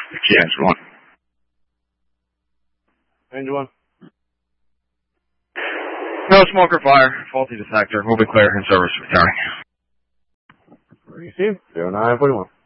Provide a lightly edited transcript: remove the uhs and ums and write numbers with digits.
Key Angel 1. Angel 1. No smoke or fire. Faulty detector. We'll be clear in service returning. Receive 0941.